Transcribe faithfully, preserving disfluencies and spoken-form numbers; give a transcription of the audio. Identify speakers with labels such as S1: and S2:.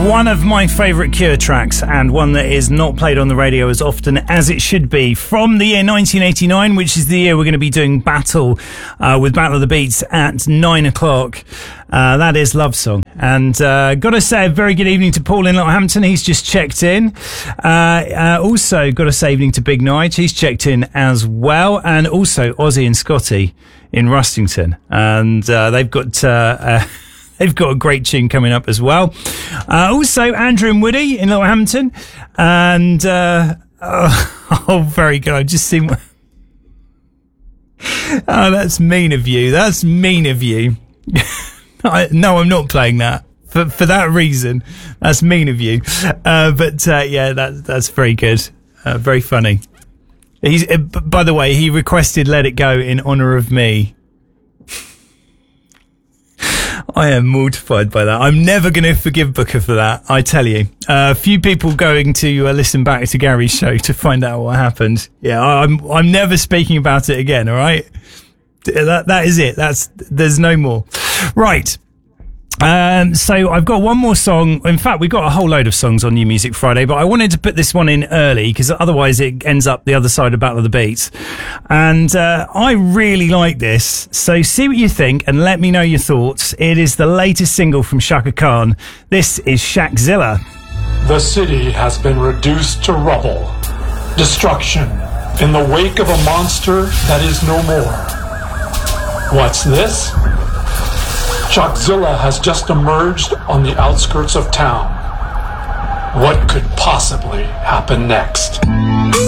S1: One of my favourite Cure tracks, and one that is not played on the radio as often as it should be, from the year nineteen eighty-nine, which is the year we're going to be doing Battle uh, with Battle of the Beats at nine o'clock. Uh, that is Love Song. And uh, got to say a very good evening to Paul in Littlehampton. He's just checked in. Uh, uh, also, got to say evening to Big Nige. He's checked in as well. And also Ozzy and Scotty in Rustington. And uh, they've got... Uh, uh, They've got a great tune coming up as well. Uh, also, Andrew and Woody in Littlehampton. And, uh, oh, oh, very good. I've just seen... Oh, that's mean of you. That's mean of you. I, no, I'm not playing that. For, for that reason, that's mean of you. Uh, but, uh, yeah, that, that's very good. Uh, very funny. He's, uh, by the way, he requested Let It Go in honour of me. I am mortified by that. I'm never going to forgive Booker for that, I tell you. A uh, few people going to uh, listen back to Gary's show to find out what happened. Yeah, I'm I'm never speaking about it again, all right? That That is it. That's There's no more. Right. Um, so I've got one more song. In fact, we've got a whole load of songs on New Music Friday, but I wanted to put this one in early because otherwise it ends up the other side of Battle of the Beats. And uh, I really like this. So see what you think and let me know your thoughts. It is the latest single from Shaka Khan. This is Shaqzilla.
S2: The city has been reduced to rubble. Destruction in the wake of a monster that is no more. What's this? Shaqzilla has just emerged on the outskirts of town. What could possibly happen next?